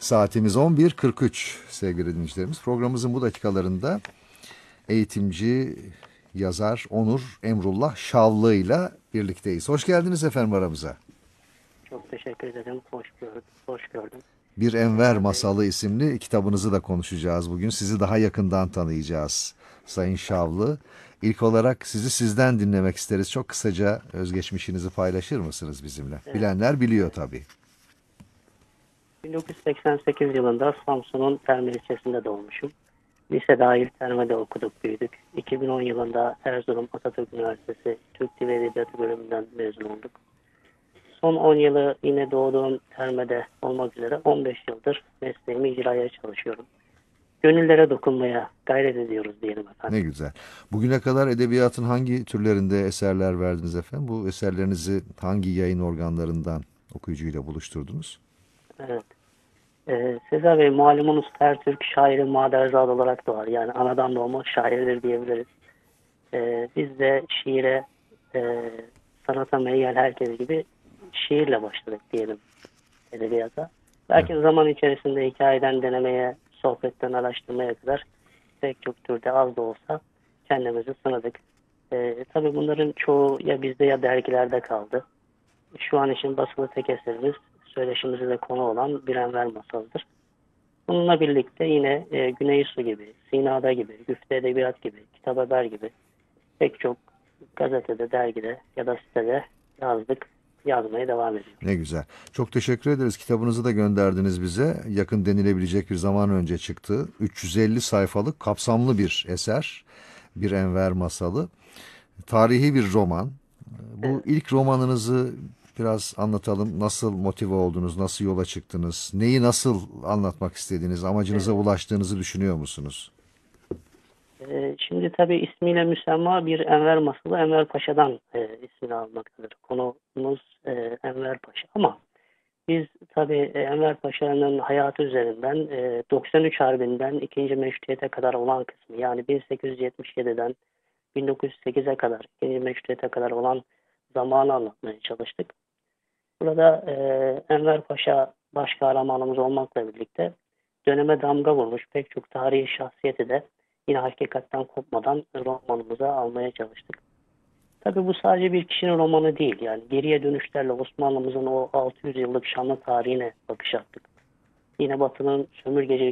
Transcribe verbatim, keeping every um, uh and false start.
Saatimiz on bir kırk üç sevgili dinleyicilerimiz. Programımızın bu dakikalarında eğitimci, yazar Onur Emrullah Şavlı ile birlikteyiz. Hoş geldiniz efendim aramıza. Çok teşekkür ederim. Hoş gördüm. Hoş gördüm. Bir Enver Seza Bey, Masalı isimli kitabınızı da konuşacağız bugün. Sizi daha yakından tanıyacağız Sayın Şavlı. İlk olarak sizi sizden dinlemek isteriz. Çok kısaca özgeçmişinizi paylaşır mısınız bizimle? evet, Bilenler biliyor evet. tabii. bin dokuz yüz seksen sekiz yılında Samsun'un Terme ilçesinde doğmuşum. Lise dahil Terme'de okuduk, büyüdük. iki bin on yılında Erzurum Atatürk Üniversitesi Türk Dili ve Edebiyatı bölümünden mezun olduk. Son on yılı yine doğduğum Terme'de olmak üzere on beş yıldır mesleğimi icraya çalışıyorum. Gönüllere dokunmaya gayret ediyoruz diyelim efendim. Ne güzel. Bugüne kadar edebiyatın hangi türlerinde eserler verdiniz efendim? Bu eserlerinizi hangi yayın organlarından okuyucuyla buluşturdunuz? Evet. Ee, Seza Bey malumunuz her Türk şairi maderzade olarak doğar. Yani anadan doğma şairdir diyebiliriz. Ee, biz de şiire, e, sanata meyyal herkes gibi şiirle başladık diyelim edebiyata. Evet. Belki zaman içerisinde hikayeden denemeye, sohbetten araştırmaya kadar pek çok türde az da olsa kendimizi sınadık. Ee, tabii bunların çoğu ya bizde ya dergilerde kaldı. Şu an için basılı tek eserimiz söyleşimize de konu olan Bir Enver Masalı'dır. Bununla birlikte yine e, Güney Su gibi, Sina'da gibi, Güfte Edebiyat gibi, Kitap Haber gibi pek çok gazetede, dergide ya da sitede yazdık, yazmaya devam ediyoruz. Ne güzel. Çok teşekkür ederiz. Kitabınızı da gönderdiniz bize. Yakın denilebilecek bir zaman önce çıktı. üç yüz elli sayfalık kapsamlı bir eser. Bir Enver Masalı. Tarihi bir roman. Bu Evet. ilk romanınızı biraz anlatalım. Nasıl motive oldunuz? Nasıl yola çıktınız? Neyi nasıl anlatmak istediğiniz, amacınıza Evet. ulaştığınızı düşünüyor musunuz? E, şimdi tabii ismiyle müsemma Bir Enver Masalı Enver Paşa'dan e, ismini almaktadır. Konumuz e, Enver Paşa ama biz tabii e, Enver Paşa'nın hayatı üzerinden e, doksan üç Harbi'nden ikinci Meşrutiyet'e kadar olan kısmı yani bin sekiz yüz yetmiş yediden bin dokuz yüz sekize kadar, ikinci Meşrutiyet'e kadar olan zamanı anlatmaya çalıştık. Burada e, Enver Paşa baş kahramanımız olmakla birlikte döneme damga vurmuş pek çok tarihi şahsiyeti de yine hakikatten kopmadan romanımıza almaya çalıştık. Tabii bu sadece bir kişinin romanı değil. Yani geriye dönüşlerle Osmanlımızın o altı yüz yıllık şanlı tarihine bakış attık. Yine Batı'nın sömürgecilik